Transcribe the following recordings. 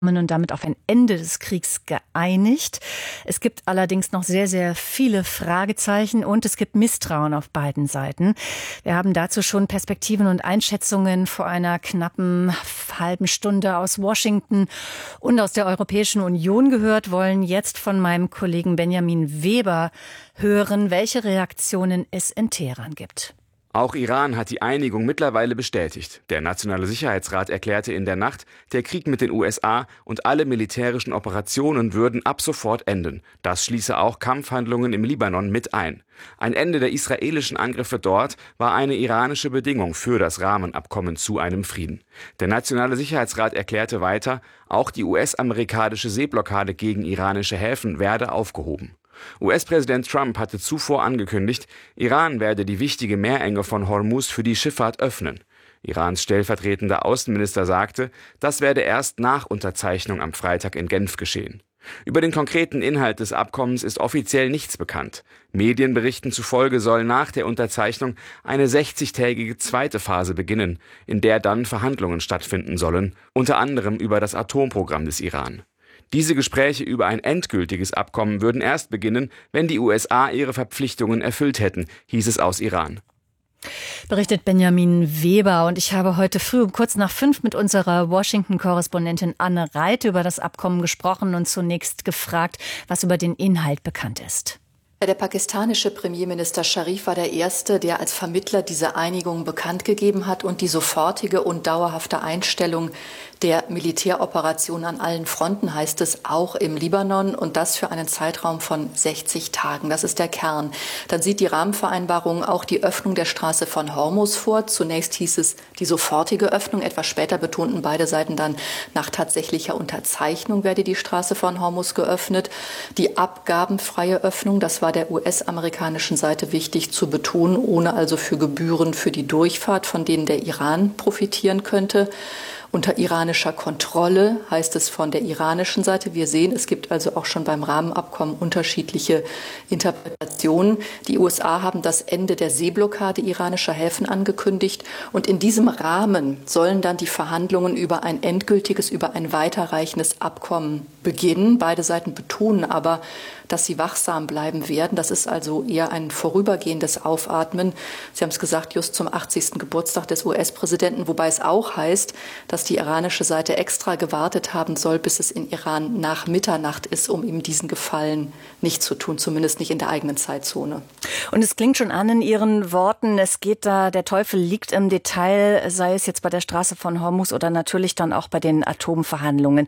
und damit auf ein Ende des Kriegs geeinigt. Es gibt allerdings noch sehr, sehr viele Fragezeichen und es gibt Misstrauen auf beiden Seiten. Wir haben dazu schon Perspektiven und Einschätzungen vor einer knappen halben Stunde aus Washington und aus der Europäischen Union gehört, wollen jetzt von meinem Kollegen Benjamin Weber hören, welche Reaktionen es in Teheran gibt. Auch Iran hat die Einigung mittlerweile bestätigt. Der Nationale Sicherheitsrat erklärte in der Nacht, der Krieg mit den USA und alle militärischen Operationen würden ab sofort enden. Das schließe auch Kampfhandlungen im Libanon mit ein. Ein Ende der israelischen Angriffe dort war eine iranische Bedingung für das Rahmenabkommen zu einem Frieden. Der Nationale Sicherheitsrat erklärte weiter, auch die US-amerikanische Seeblockade gegen iranische Häfen werde aufgehoben. US-Präsident Trump hatte zuvor angekündigt, Iran werde die wichtige Meerenge von Hormuz für die Schifffahrt öffnen. Irans stellvertretender Außenminister sagte, das werde erst nach Unterzeichnung am Freitag in Genf geschehen. Über den konkreten Inhalt des Abkommens ist offiziell nichts bekannt. Medienberichten zufolge soll nach der Unterzeichnung eine 60-tägige zweite Phase beginnen, in der dann Verhandlungen stattfinden sollen, unter anderem über das Atomprogramm des Iran. Diese Gespräche über ein endgültiges Abkommen würden erst beginnen, wenn die USA ihre Verpflichtungen erfüllt hätten, hieß es aus Iran. Berichtet Benjamin Weber. Und ich habe heute früh um kurz nach 5 mit unserer Washington-Korrespondentin Anne Reit über das Abkommen gesprochen und zunächst gefragt, was über den Inhalt bekannt ist. Der pakistanische Premierminister Sharif war der Erste, der als Vermittler diese Einigung bekannt gegeben hat und die sofortige und dauerhafte Einstellung der Militäroperation an allen Fronten, heißt es, auch im Libanon, und das für einen Zeitraum von 60 Tagen. Das ist der Kern. Dann sieht die Rahmenvereinbarung auch die Öffnung der Straße von Hormuz vor. Zunächst hieß es die sofortige Öffnung. Etwas später betonten beide Seiten dann, nach tatsächlicher Unterzeichnung werde die Straße von Hormuz geöffnet. Die abgabenfreie Öffnung, das war der US-amerikanischen Seite wichtig zu betonen, ohne also für Gebühren für die Durchfahrt, von denen der Iran profitieren könnte. Unter iranischer Kontrolle heißt es von der iranischen Seite. Wir sehen, es gibt also auch schon beim Rahmenabkommen unterschiedliche Interpretationen. Die USA haben das Ende der Seeblockade iranischer Häfen angekündigt. Und in diesem Rahmen sollen dann die Verhandlungen über ein endgültiges, über ein weiterreichendes Abkommen beginnen. Beide Seiten betonen aber, dass sie wachsam bleiben werden. Das ist also eher ein vorübergehendes Aufatmen. Sie haben es gesagt, just zum 80. Geburtstag des US-Präsidenten, wobei es auch heißt, dass die iranische Seite extra gewartet haben soll, bis es in Iran nach Mitternacht ist, um ihm diesen Gefallen nicht zu tun, zumindest nicht in der eigenen Zeitzone. Und es klingt schon an in Ihren Worten, es geht da, der Teufel liegt im Detail, sei es jetzt bei der Straße von Hormuz oder natürlich dann auch bei den Atomverhandlungen.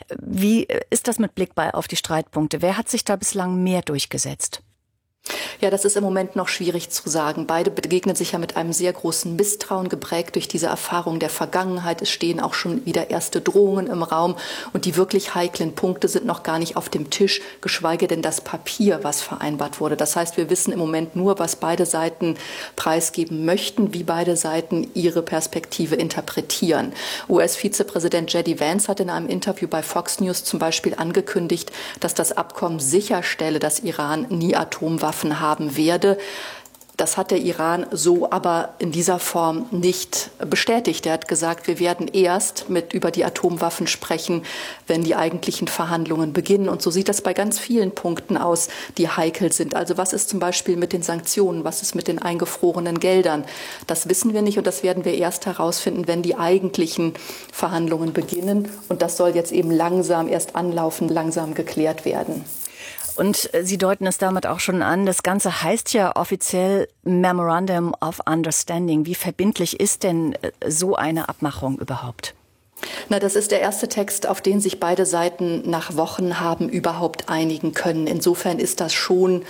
Wie ist das mit Blick auf die Streitpunkte? Wer hat sich da bislang mehr durchgesetzt? Ja, das ist im Moment noch schwierig zu sagen. Beide begegnen sich ja mit einem sehr großen Misstrauen, geprägt durch diese Erfahrung der Vergangenheit. Es stehen auch schon wieder erste Drohungen im Raum und die wirklich heiklen Punkte sind noch gar nicht auf dem Tisch, geschweige denn das Papier, was vereinbart wurde. Das heißt, wir wissen im Moment nur, was beide Seiten preisgeben möchten, wie beide Seiten ihre Perspektive interpretieren. US-Vizepräsident J.D. Vance hat in einem Interview bei Fox News zum Beispiel angekündigt, dass das Abkommen sicherstelle, dass Iran nie Atomwaffen haben werde. Das hat der Iran so aber in dieser Form nicht bestätigt. Er hat gesagt, wir werden erst über die Atomwaffen sprechen, wenn die eigentlichen Verhandlungen beginnen. Und so sieht das bei ganz vielen Punkten aus, die heikel sind. Also was ist zum Beispiel mit den Sanktionen? Was ist mit den eingefrorenen Geldern? Das wissen wir nicht und das werden wir erst herausfinden, wenn die eigentlichen Verhandlungen beginnen. Und das soll jetzt eben langsam erst anlaufen, langsam geklärt werden. Und Sie deuten es damit auch schon an, das Ganze heißt ja offiziell Memorandum of Understanding. Wie verbindlich ist denn so eine Abmachung überhaupt? Na, das ist der erste Text, auf den sich beide Seiten nach Wochen haben überhaupt einigen können. Insofern ist das schon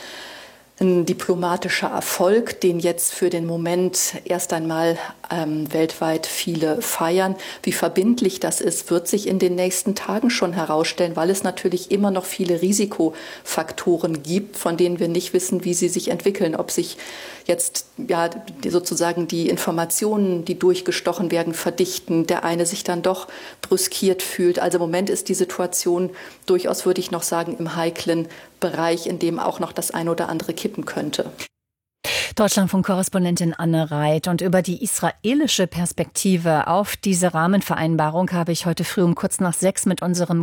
ein diplomatischer Erfolg, den jetzt für den Moment erst einmal weltweit viele feiern. Wie verbindlich das ist, wird sich in den nächsten Tagen schon herausstellen, weil es natürlich immer noch viele Risikofaktoren gibt, von denen wir nicht wissen, wie sie sich entwickeln. Ob sich jetzt sozusagen die Informationen, die durchgestochen werden, verdichten, der eine sich dann doch brüskiert fühlt. Also im Moment ist die Situation durchaus, würde ich noch sagen, im heiklen Bereich, in dem auch noch das eine oder andere kippen könnte. Deutschlandfunk-Korrespondentin Anne Reit. Und über die israelische Perspektive auf diese Rahmenvereinbarung habe ich heute früh um kurz nach 6 mit unserem